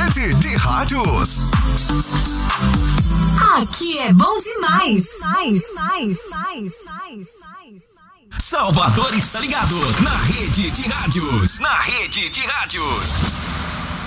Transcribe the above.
Rede de Rádios. Aqui é bom demais. Salvador está ligado na Rede de Rádios. Na Rede de Rádios.